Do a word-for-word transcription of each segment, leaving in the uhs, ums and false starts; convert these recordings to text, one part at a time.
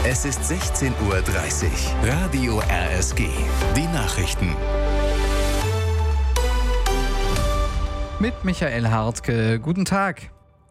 Es ist sechzehn Uhr dreißig. Radio R S G. Die Nachrichten. Mit Michael Hartke. Guten Tag.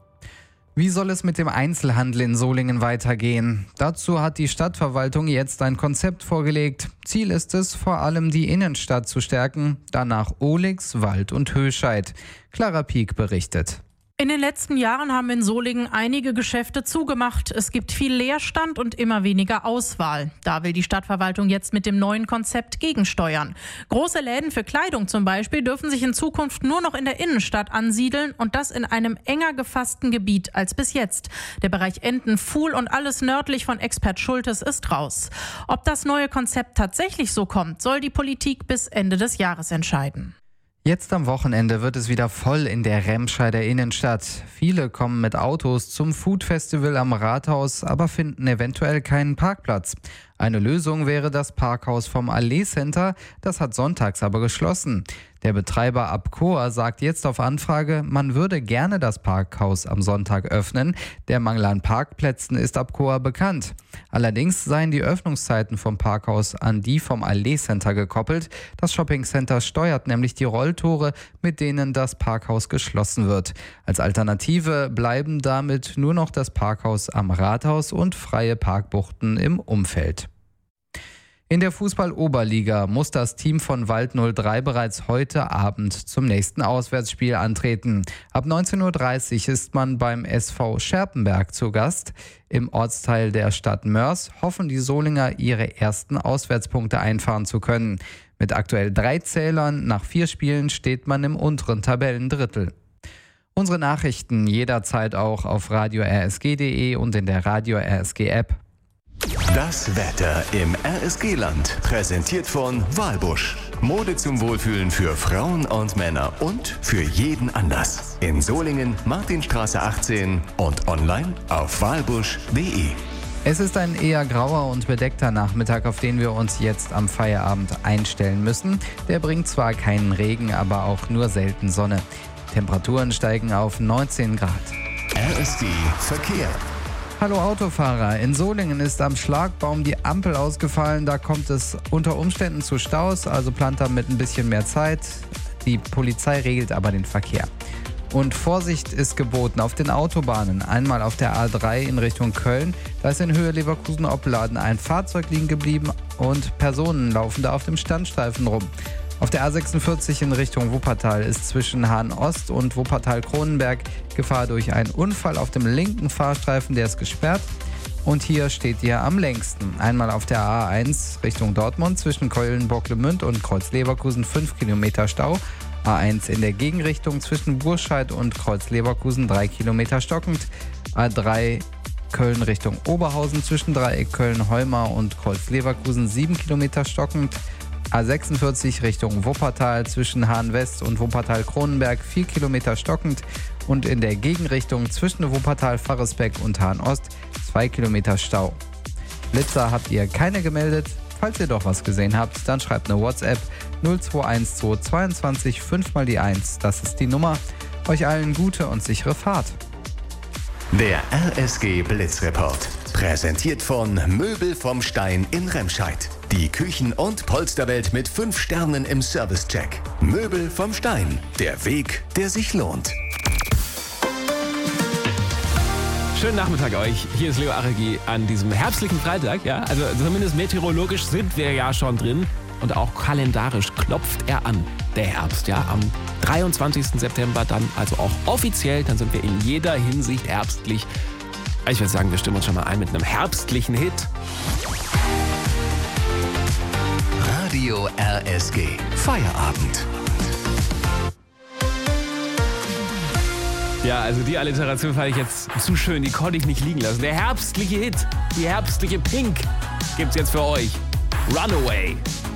Wie soll es mit dem Einzelhandel in Solingen weitergehen? Dazu hat die Stadtverwaltung jetzt ein Konzept vorgelegt. Ziel ist es, vor allem die Innenstadt zu stärken, danach Ohlix, Wald und Höscheid. Clara Pieck berichtet. In den letzten Jahren haben in Solingen einige Geschäfte zugemacht. Es gibt viel Leerstand und immer weniger Auswahl. Da will die Stadtverwaltung jetzt mit dem neuen Konzept gegensteuern. Große Läden für Kleidung zum Beispiel dürfen sich in Zukunft nur noch in der Innenstadt ansiedeln und das in einem enger gefassten Gebiet als bis jetzt. Der Bereich Enten, Fuhl und alles nördlich von Expert Schultes ist raus. Ob das neue Konzept tatsächlich so kommt, soll die Politik bis Ende des Jahres entscheiden. Jetzt am Wochenende wird es wieder voll in der Remscheider Innenstadt. Viele kommen mit Autos zum Food-Festival am Rathaus, aber finden eventuell keinen Parkplatz. Eine Lösung wäre das Parkhaus vom Allee Center, das hat sonntags aber geschlossen. Der Betreiber Abcoa sagt jetzt auf Anfrage, man würde gerne das Parkhaus am Sonntag öffnen. Der Mangel an Parkplätzen ist Abcoa bekannt. Allerdings seien die Öffnungszeiten vom Parkhaus an die vom Allee Center gekoppelt. Das Shoppingcenter steuert nämlich die Rolltore, mit denen das Parkhaus geschlossen wird. Als Alternative bleiben damit nur noch das Parkhaus am Rathaus und freie Parkbuchten im Umfeld. In der Fußball-Oberliga muss das Team von Wald null drei bereits heute Abend zum nächsten Auswärtsspiel antreten. Ab neunzehn Uhr dreißig ist man beim S V Scherpenberg zu Gast. Im Ortsteil der Stadt Moers hoffen die Solinger, ihre ersten Auswärtspunkte einfahren zu können. Mit aktuell drei Zählern nach vier Spielen steht man im unteren Tabellendrittel. Unsere Nachrichten jederzeit auch auf radio r s g punkt d e und in der Radio R S G App. Das Wetter im R S G-Land. Präsentiert von Walbusch. Mode zum Wohlfühlen für Frauen und Männer und für jeden Anlass. In Solingen, Martinstraße achtzehn und online auf walbusch punkt d e. Es ist ein eher grauer und bedeckter Nachmittag, auf den wir uns jetzt am Feierabend einstellen müssen. Der bringt zwar keinen Regen, aber auch nur selten Sonne. Temperaturen steigen auf neunzehn Grad. R S G Verkehr. Hallo Autofahrer, in Solingen ist am Schlagbaum die Ampel ausgefallen. Da kommt es unter Umständen zu Staus, also plant da mit ein bisschen mehr Zeit. Die Polizei regelt aber den Verkehr. Und Vorsicht ist geboten auf den Autobahnen. Einmal auf der A drei in Richtung Köln. Da ist in Höhe Leverkusen-Opladen ein Fahrzeug liegen geblieben und Personen laufen da auf dem Standstreifen rum. Auf der A sechsundvierzig in Richtung Wuppertal ist zwischen Hahn-Ost und Wuppertal-Kronenberg Gefahr durch einen Unfall auf dem linken Fahrstreifen, der ist gesperrt. Und hier steht ihr am längsten. Einmal auf der A eins Richtung Dortmund zwischen Keulen-Bocklemünd und Kreuz-Leverkusen fünf Kilometer Stau. A eins in der Gegenrichtung zwischen Burscheid und Kreuz-Leverkusen drei Kilometer stockend. A drei Köln Richtung Oberhausen zwischen Dreieck Köln-Heumar und Kreuz-Leverkusen sieben Kilometer stockend. A sechsundvierzig Richtung Wuppertal zwischen Hahn-West und Wuppertal-Kronenberg vier Kilometer stockend und in der Gegenrichtung zwischen Wuppertal-Farresbeck und Hahn-Ost zwei Kilometer Stau. Blitzer habt ihr keine gemeldet. Falls ihr doch was gesehen habt, dann schreibt eine WhatsApp null zwei eins zwei zweiundzwanzig fünf mal die eins. Das ist die Nummer. Euch allen gute und sichere Fahrt. Der R S G Blitzreport. Präsentiert von Möbel vom Stein in Remscheid. Die Küchen- und Polsterwelt mit fünf Sternen im Servicecheck. Möbel vom Stein. Der Weg, der sich lohnt. Schönen Nachmittag euch. Hier ist Leo Aregi an diesem herbstlichen Freitag. Ja, also zumindest meteorologisch sind wir ja schon drin. Und auch kalendarisch klopft er an, der Herbst. Ja, am dreiundzwanzigsten September dann also auch offiziell. Dann sind wir in jeder Hinsicht herbstlich. Ich würde sagen, wir stimmen uns schon mal ein mit einem herbstlichen Hit. Radio R S G. Feierabend. Ja, also die Alliteration fand ich jetzt zu schön, die konnte ich nicht liegen lassen. Der herbstliche Hit, die herbstliche Pink gibt's jetzt für euch. Runaway.